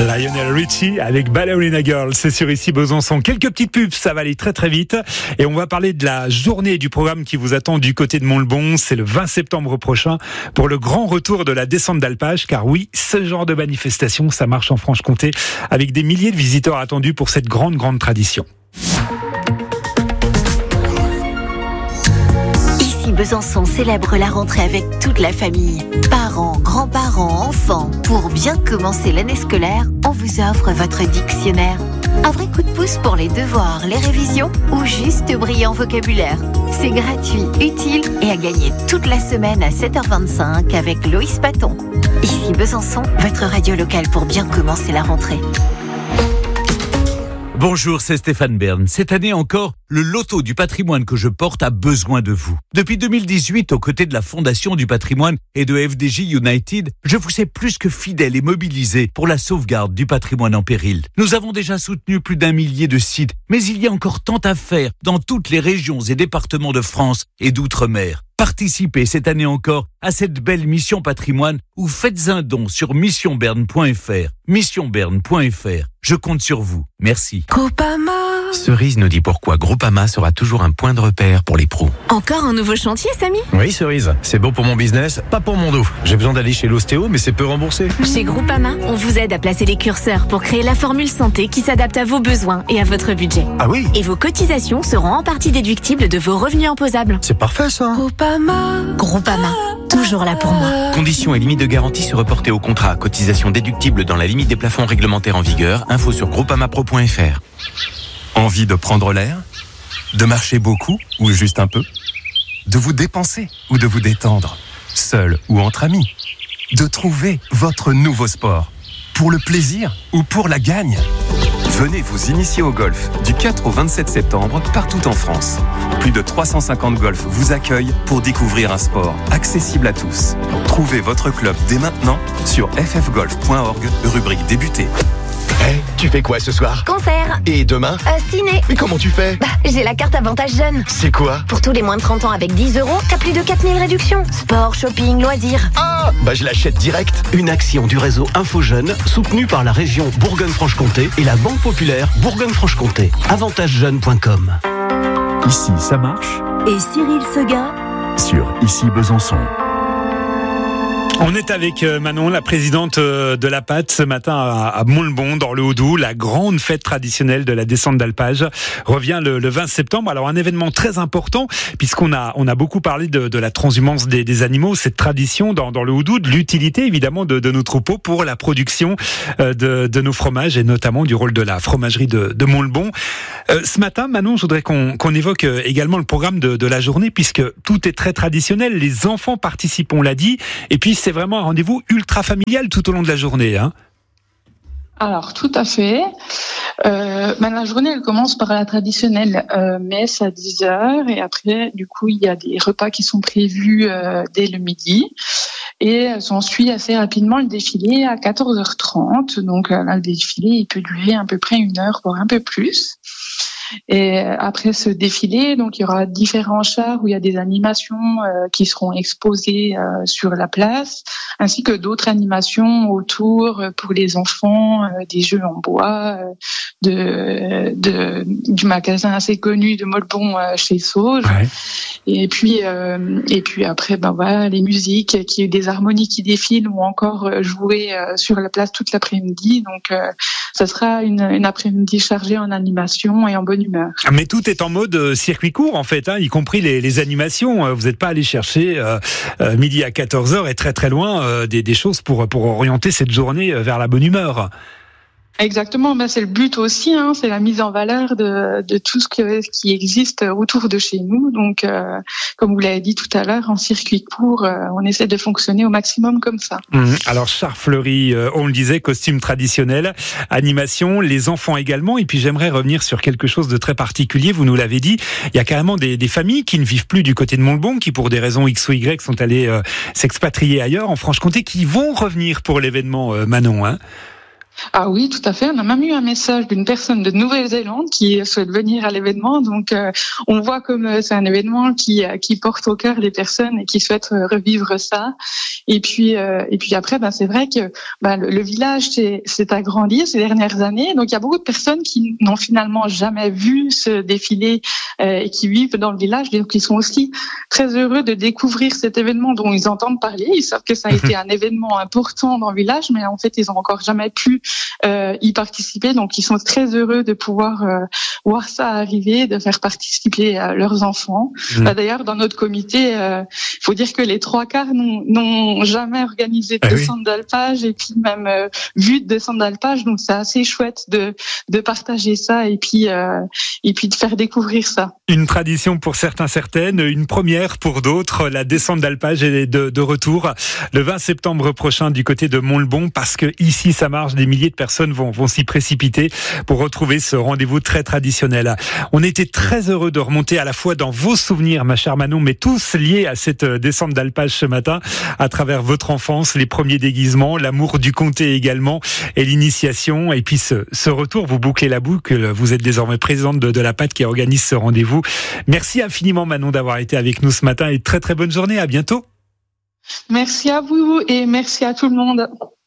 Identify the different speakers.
Speaker 1: Lionel Richie avec Ballerina Girl, c'est sur Ici Besançon. Quelques petites pubs, ça va aller très très vite. Et on va parler de la journée du programme qui vous attend du côté de Montbon. C'est le 20 septembre prochain pour le grand retour de la descente d'alpage. Car oui, ce genre de manifestation, ça marche en Franche-Comté avec des milliers de visiteurs attendus pour cette grande tradition.
Speaker 2: Ici Besançon célèbre la rentrée avec toute la famille. Parents, grands-parents, enfants. Pour bien commencer l'année scolaire, on vous offre votre dictionnaire. Un vrai coup de pouce pour les devoirs, les révisions ou juste brillant vocabulaire. C'est gratuit, utile et à gagner toute la semaine à 7h25 avec Loïs Paton. Ici Besançon, votre radio locale pour bien commencer la rentrée.
Speaker 3: Bonjour, c'est Stéphane Bern. Cette année encore, le loto du patrimoine que je porte a besoin de vous. Depuis 2018, aux côtés de la Fondation du patrimoine et de FDJ United, je vous sais plus que fidèle et mobilisé pour la sauvegarde du patrimoine en péril. Nous avons déjà soutenu plus d'1 millier de sites, mais il y a encore tant à faire dans toutes les régions et départements de France et d'outre-mer. Participez cette année encore à cette belle mission patrimoine ou faites un don sur missionberne.fr. Missionberne.fr. Je compte sur vous. Merci.
Speaker 4: Groupama.
Speaker 5: Cerise nous dit pourquoi Groupama sera toujours un point de repère pour les pros.
Speaker 4: Encore un nouveau chantier, Samy ?
Speaker 6: Oui, Cerise. C'est bon pour mon business, pas pour mon dos. J'ai besoin d'aller chez l'ostéo, mais c'est peu remboursé.
Speaker 4: Chez Groupama, on vous aide à placer les curseurs pour créer la formule santé qui s'adapte à vos besoins et à votre budget.
Speaker 6: Ah oui ?
Speaker 4: Et vos cotisations seront en partie déductibles de vos revenus imposables.
Speaker 6: C'est parfait, ça.
Speaker 4: Groupama, toujours là pour moi.
Speaker 5: Conditions et limites de garantie se reporter au contrat. Cotisation déductible dans la limite des plafonds réglementaires en vigueur. Info sur groupamapro.fr. Envie de prendre l'air ? De marcher beaucoup ou juste un peu ? De vous dépenser ou de vous détendre ? Seul ou entre amis ? De trouver votre nouveau sport ? Pour le plaisir ou pour la gagne ? Venez vous initier au golf du 4 au 27 septembre partout en France. Plus de 350 golfs vous accueillent pour découvrir un sport accessible à tous. Trouvez votre club dès maintenant sur ffgolf.org, rubrique débuter.
Speaker 7: Hey, tu fais quoi ce soir ?
Speaker 4: Concert.
Speaker 7: Et demain ?
Speaker 4: Ciné.
Speaker 7: Mais comment tu fais ?
Speaker 4: J'ai la carte avantage jeune.
Speaker 7: C'est quoi ?
Speaker 4: Pour tous les moins de 30 ans avec 10 €, t'as plus de 4000 réductions. Sport, shopping, loisirs.
Speaker 7: Ah, je l'achète direct. Une action du réseau Info Jeune, soutenue par la région Bourgogne-Franche-Comté et la Banque Populaire Bourgogne-Franche-Comté. AvantageJeune.com.
Speaker 8: Ici, ça marche.
Speaker 2: Et Cyril Seguin
Speaker 8: Sur Ici Besançon.
Speaker 1: On est avec Manon, la présidente de la PAT, ce matin à Montbon, dans le Haut-Doubs. La grande fête traditionnelle de la descente d'alpage revient le 20 septembre. Alors un événement très important, puisqu'on a beaucoup parlé de la transhumance des animaux, cette tradition dans le Haut-Doubs, de l'utilité évidemment de nos troupeaux pour la production de nos fromages et notamment du rôle de la fromagerie de Montbon. Ce matin, Manon, je voudrais qu'on évoque également le programme de la journée, puisque tout est très traditionnel. Les enfants participent, on l'a dit, et puis c'est vraiment un rendez-vous ultra familial tout au long de la journée, hein.
Speaker 9: Alors, tout à fait. La journée, elle commence par la traditionnelle messe à 10h et après, du coup, il y a des repas qui sont prévus dès le midi et s'ensuit assez rapidement le défilé à 14h30. Donc là, le défilé, il peut durer à peu près 1 heure, voire un peu plus. Et après ce défilé, donc il y aura différents chars où il y a des animations qui seront exposées sur la place, ainsi que d'autres animations autour pour les enfants, des jeux en bois, du magasin assez connu de Montbon chez Sauge. Ouais. Et puis après, voilà, les musiques, des harmonies qui défilent ou encore jouer sur la place toute l'après-midi. Donc ça sera une après-midi chargée en animation et en bonne humeur.
Speaker 1: Mais tout est en mode circuit court en fait, hein, y compris les animations. Vous n'êtes pas allé chercher midi à 14h et très très loin des choses pour orienter cette journée vers la bonne humeur.
Speaker 9: Exactement, c'est le but aussi, hein, c'est la mise en valeur de tout ce qui existe autour de chez nous. Donc, comme vous l'avez dit tout à l'heure, en circuit court, on essaie de fonctionner au maximum comme ça.
Speaker 1: Alors, char fleuri, on le disait, costume traditionnel, animation, les enfants également. Et puis, j'aimerais revenir sur quelque chose de très particulier. Vous nous l'avez dit, il y a carrément des familles qui ne vivent plus du côté de Montbon, qui pour des raisons X ou Y sont allées s'expatrier ailleurs, en Franche-Comté, qui vont revenir pour l'événement Manon, hein.
Speaker 9: Ah oui, tout à fait. On a même eu un message d'une personne de Nouvelle-Zélande qui souhaite venir à l'événement. Donc, on voit comme c'est un événement qui porte au cœur les personnes et qui souhaitent revivre ça. Et puis après, c'est vrai que le village s'est agrandi ces dernières années. Donc, il y a beaucoup de personnes qui n'ont finalement jamais vu ce défilé et qui vivent dans le village. Donc, ils sont aussi très heureux de découvrir cet événement dont ils entendent parler. Ils savent que ça a été un événement important dans le village, mais en fait, ils n'ont encore jamais pu y participer. Donc, ils sont très heureux de pouvoir voir ça arriver, de faire participer leurs enfants. D'ailleurs, dans notre comité, il faut dire que les 3/4 n'ont jamais organisé de descente d'alpage et puis même vu de descente d'alpage. Donc, c'est assez chouette de partager ça et puis de faire découvrir ça.
Speaker 1: Une tradition pour certaines, une première pour d'autres. La descente d'alpage est de retour le 20 septembre prochain du côté de Montlbon, parce que ici, ça marche, des milliers de personnes vont s'y précipiter pour retrouver ce rendez-vous très traditionnel. On était très heureux de remonter à la fois dans vos souvenirs, ma chère Manon, mais tous liés à cette descente d'alpage ce matin, à travers votre enfance, les premiers déguisements, l'amour du comté également, et l'initiation. Et puis ce retour, vous bouclez la boucle. Vous êtes désormais présidente de la PAT qui organise ce rendez-vous. Merci infiniment, Manon, d'avoir été avec nous ce matin, et très très bonne journée. À bientôt.
Speaker 9: Merci à vous et merci à tout le monde.